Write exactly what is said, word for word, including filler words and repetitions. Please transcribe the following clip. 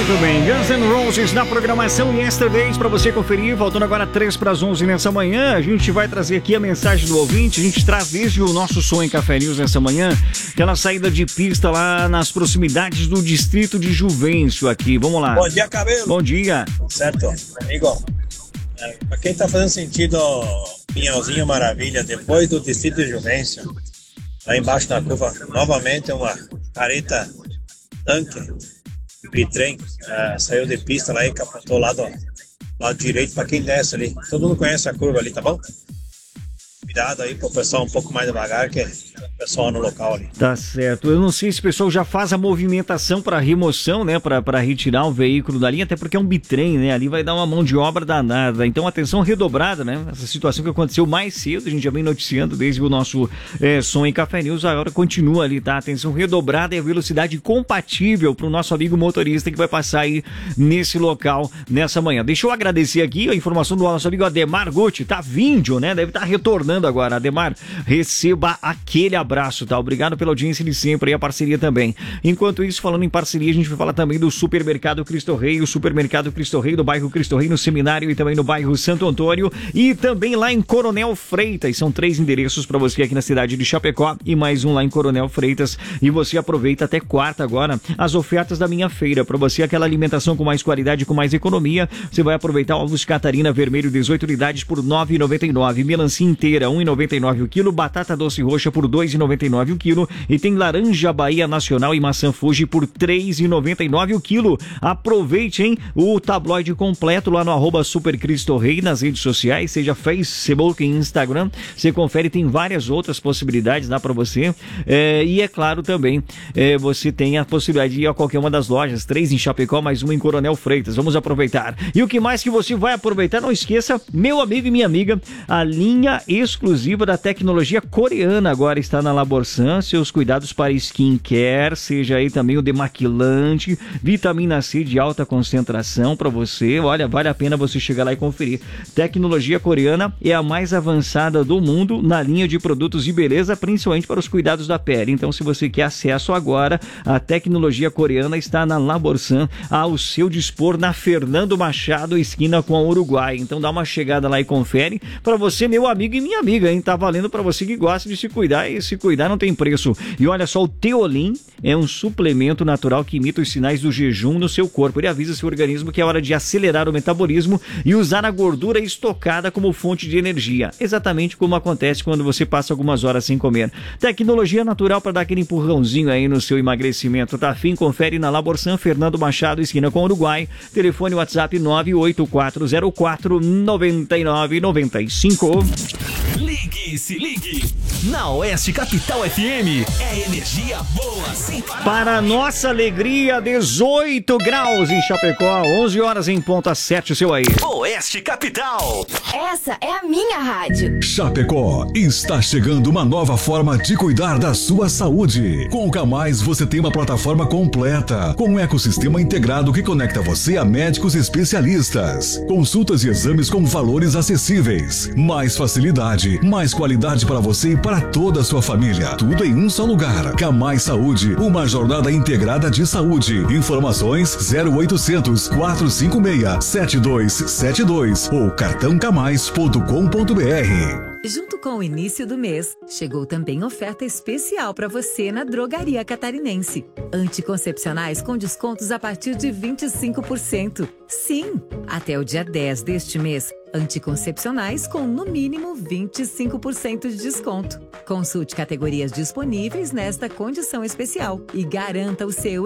Muito bem, Guns N' Roses na programação Yesterdays para você conferir, faltando agora três para as onze nessa manhã. A gente vai trazer aqui a mensagem do ouvinte. A gente traz desde o nosso som em Café News nessa manhã, aquela saída de pista lá nas proximidades do distrito de Juvencio aqui. Vamos lá. Bom dia, Cabelo. Bom dia. Certo, amigo. É, para quem tá fazendo sentido Pinhalzinho Maravilha, depois do distrito de Juvencio, lá embaixo da curva, novamente uma careta tanque bitrem, uh, saiu de pista lá e capotou lá do lado direito para quem desce ali. Todo mundo conhece a curva ali, tá bom? Cuidado aí pro pessoal um pouco mais devagar, que é o pessoal no local ali. Tá certo. Eu não sei se o pessoal já faz a movimentação para remoção, né? Para retirar o veículo da linha, até porque é um bitrem, né? Ali vai dar uma mão de obra danada. Então, atenção redobrada, né? Essa situação que aconteceu mais cedo, a gente já vem noticiando desde o nosso é, som em Café News, agora continua ali, tá? Atenção redobrada e a velocidade compatível pro nosso amigo motorista que vai passar aí nesse local nessa manhã. Deixa eu agradecer aqui a informação do nosso amigo Ademar Gucci, tá vindo, né? Deve estar tá retornando agora. Ademar, receba aquele abraço, tá? Obrigado pela audiência de sempre e a parceria também. Enquanto isso, falando em parceria, a gente vai falar também do Supermercado Cristo Rei, o Supermercado Cristo Rei do bairro Cristo Rei, no Seminário, e também no bairro Santo Antônio, e também lá em Coronel Freitas. São três endereços para você aqui na cidade de Chapecó e mais um lá em Coronel Freitas. E você aproveita até quarta agora as ofertas da minha feira. Para você, aquela alimentação com mais qualidade, com mais economia, você vai aproveitar ovos Catarina vermelho dezoito unidades por nove reais e noventa e nove centavos, melancia inteira um real e noventa e nove centavos o quilo, batata doce roxa por dois reais e noventa e nove centavos o quilo, e tem laranja Bahia Nacional e maçã Fuji por três reais e noventa e nove centavos o quilo. Aproveite, hein, o tabloide completo lá no arroba Super Cristo Rei nas redes sociais, seja Facebook e Instagram. Você confere, tem várias outras possibilidades lá para você. É, e é claro também, é, você tem a possibilidade de ir a qualquer uma das lojas, três em Chapecó, mais uma em Coronel Freitas. Vamos aproveitar. E o que mais que você vai aproveitar, não esqueça, meu amigo e minha amiga, a linha exclusiva da tecnologia coreana agora está na Laborsan. Seus cuidados para skincare, seja aí também o demaquilante, vitamina C de alta concentração para você. Olha, vale a pena você chegar lá e conferir. Tecnologia coreana é a mais avançada do mundo na linha de produtos de beleza, principalmente para os cuidados da pele. Então, se você quer acesso agora, a tecnologia coreana está na Laborsan, ao seu dispor, na Fernando Machado, esquina com a Uruguai. Então, dá uma chegada lá e confere. Para você, meu amigo e minha amiga, hein? Tá valendo para você que gosta de se cuidar, e se cuidar não tem preço. E olha só, o Teolin é um suplemento natural que imita os sinais do jejum no seu corpo. Ele avisa seu organismo que é hora de acelerar o metabolismo e usar a gordura estocada como fonte de energia. Exatamente como acontece quando você passa algumas horas sem comer. Tecnologia natural para dar aquele empurrãozinho aí no seu emagrecimento. Tá afim? Confere na Laborsan, Fernando Machado, esquina com Uruguai. Telefone WhatsApp nove oito quatro zero quatro nove nove nove cinco. Ligue, se ligue. Na Oeste Capital F M é energia boa sem parar. Para nossa alegria, dezoito graus em Chapecó, onze horas em ponto, acerte o seu aí. Oeste Capital. Essa é a minha rádio. Chapecó, está chegando uma nova forma de cuidar da sua saúde. Com o Camais você tem uma plataforma completa, com um ecossistema integrado que conecta você a médicos especialistas. Consultas e exames com valores acessíveis. Mais facilidade, mais qualidade para você e para toda a sua família. Tudo em um só lugar. Camais Saúde, uma jornada integrada de saúde. Informações zero oitocentos, quatrocentos e cinquenta e seis, setenta e dois setenta e dois ou cartão camais ponto com ponto br. Junto com o início do mês, chegou também oferta especial para você na Drogaria Catarinense. Anticoncepcionais com descontos a partir de vinte e cinco por cento. Sim, até o dia dez deste mês, anticoncepcionais com no mínimo vinte e cinco por cento de desconto. Consulte categorias disponíveis nesta condição especial e garanta o seu